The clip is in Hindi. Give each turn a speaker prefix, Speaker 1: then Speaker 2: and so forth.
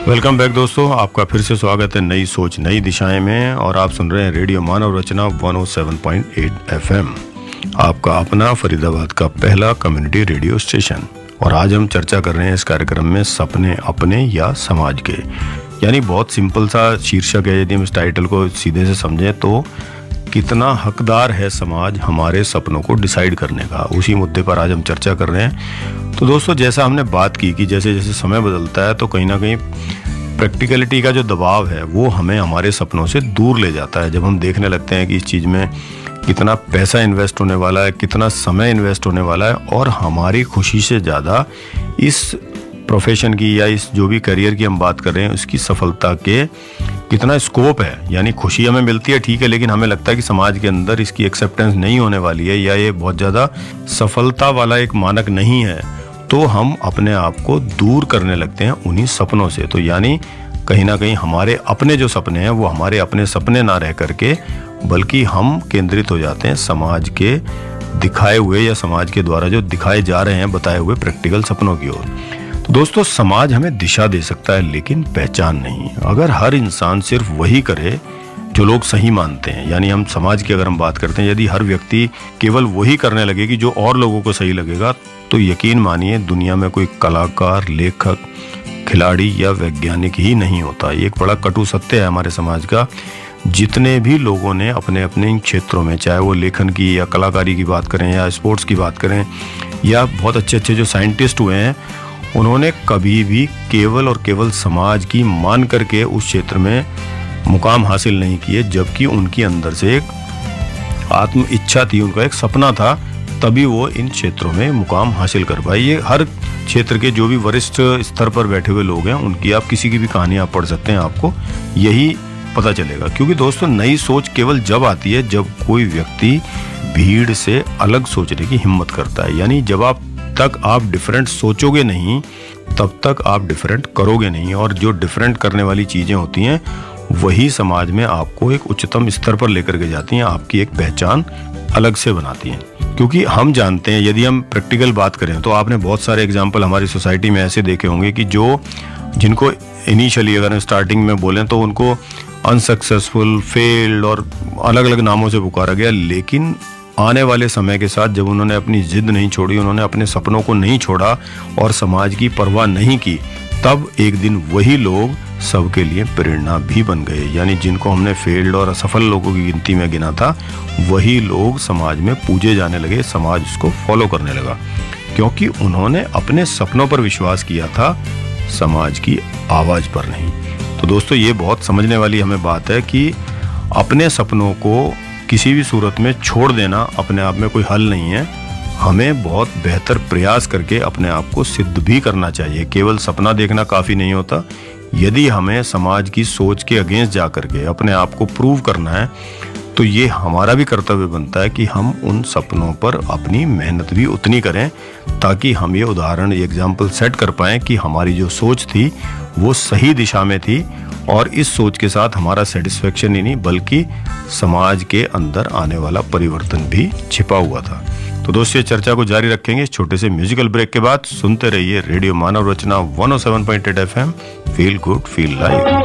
Speaker 1: वेलकम बैक दोस्तों, आपका फिर से स्वागत है नई सोच नई दिशाएं में। और आप सुन रहे हैं रेडियो मानव रचना 107.8 FM, आपका अपना फरीदाबाद का पहला कम्युनिटी रेडियो स्टेशन। और आज हम चर्चा कर रहे हैं इस कार्यक्रम में सपने अपने या समाज के, यानी बहुत सिंपल सा शीर्षक है। यदि हम इस टाइटल को सीधे से समझें तो कितना हकदार है समाज हमारे सपनों को डिसाइड करने का, उसी मुद्दे पर आज हम चर्चा कर रहे हैं। तो दोस्तों, जैसा हमने बात की कि जैसे जैसे समय बदलता है तो कहीं ना कहीं प्रैक्टिकलिटी का जो दबाव है वो हमें हमारे सपनों से दूर ले जाता है। जब हम देखने लगते हैं कि इस चीज़ में कितना पैसा इन्वेस्ट होने वाला है, कितना समय इन्वेस्ट होने वाला है, और हमारी खुशी से ज़्यादा इस प्रोफेशन की या इस जो भी करियर की हम बात कर रहे हैं उसकी सफलता के कितना स्कोप है। यानी खुशी हमें मिलती है, ठीक है, लेकिन हमें लगता है कि समाज के अंदर इसकी एक्सेप्टेंस नहीं होने वाली है या ये बहुत ज़्यादा सफलता वाला एक मानक नहीं है, तो हम अपने आप को दूर करने लगते हैं उन्हीं सपनों से। तो यानी कहीं ना कहीं हमारे अपने जो सपने हैं वो हमारे अपने सपने ना रह करके बल्कि हम केंद्रित हो जाते हैं समाज के दिखाए हुए या समाज के द्वारा जो दिखाए जा रहे हैं बताए हुए प्रैक्टिकल सपनों की ओर। तो दोस्तों, समाज हमें दिशा दे सकता है लेकिन पहचान नहीं। अगर हर इंसान सिर्फ वही करे जो लोग सही मानते हैं, यानी हम समाज की अगर हम बात करते हैं, यदि हर व्यक्ति केवल वही करने लगे कि जो और लोगों को सही लगेगा, तो यकीन मानिए दुनिया में कोई कलाकार, लेखक, खिलाड़ी या वैज्ञानिक ही नहीं होता। ये एक बड़ा कटु सत्य है हमारे समाज का। जितने भी लोगों ने अपने अपने क्षेत्रों में, चाहे वो लेखन की या कलाकारी की बात करें या स्पोर्ट्स की बात करें या बहुत अच्छे अच्छे जो साइंटिस्ट हुए हैं, उन्होंने कभी भी केवल और केवल समाज की मान करके उस क्षेत्र में मुकाम हासिल नहीं किए, जबकि उनके अंदर से एक आत्म इच्छा थी, उनका एक सपना था, तभी वो इन क्षेत्रों में मुकाम हासिल कर पाए। ये हर क्षेत्र के जो भी वरिष्ठ स्तर पर बैठे हुए लोग हैं उनकी आप किसी की भी कहानी आप पढ़ सकते हैं, आपको यही पता चलेगा। क्योंकि दोस्तों, नई सोच केवल जब आती है जब कोई व्यक्ति भीड़ से अलग सोचने की हिम्मत करता है। यानी जब आप डिफरेंट सोचोगे नहीं तब तक आप डिफरेंट करोगे नहीं, और जो डिफरेंट करने वाली चीजें होती हैं वही समाज में आपको एक उच्चतम स्तर पर लेकर के जाती हैं, आपकी एक पहचान अलग से बनाती हैं। क्योंकि हम जानते हैं, यदि हम प्रैक्टिकल बात करें तो आपने बहुत सारे एग्जाम्पल हमारी सोसाइटी में ऐसे देखे होंगे कि जिनको इनिशियली अगर हम स्टार्टिंग में बोलें तो उनको अनसक्सेसफुल, फेल्ड और अलग अलग नामों से पुकारा गया, लेकिन आने वाले समय के साथ जब उन्होंने अपनी जिद नहीं छोड़ी, उन्होंने अपने सपनों को नहीं छोड़ा और समाज की परवाह नहीं की, तब एक दिन वही लोग सबके लिए प्रेरणा भी बन गए। यानी जिनको हमने फेल्ड और असफल लोगों की गिनती में गिना था, वही लोग समाज में पूजे जाने लगे, समाज उसको फॉलो करने लगा, क्योंकि उन्होंने अपने सपनों पर विश्वास किया था, समाज की आवाज पर नहीं। तो दोस्तों, ये बहुत समझने वाली हमें बात है कि अपने सपनों को किसी भी सूरत में छोड़ देना अपने आप में कोई हल नहीं है। हमें बहुत बेहतर प्रयास करके अपने आप को सिद्ध भी करना चाहिए। केवल सपना देखना काफ़ी नहीं होता। यदि हमें समाज की सोच के अगेंस्ट जा करके अपने आप को प्रूव करना है तो ये हमारा भी कर्तव्य बनता है कि हम उन सपनों पर अपनी मेहनत भी उतनी करें, ताकि हम ये उदाहरण, एग्जाम्पल सेट कर पाएँ कि हमारी जो सोच थी वो सही दिशा में थी, और इस सोच के साथ हमारा सेटिस्फेक्शन ही नहीं बल्कि समाज के अंदर आने वाला परिवर्तन भी छिपा हुआ था। तो दोस्तों, ये चर्चा को जारी रखेंगे इस छोटे से म्यूजिकल ब्रेक के बाद। सुनते रहिए रेडियो मानव रचना 107.8 FM। Feel good, feel live.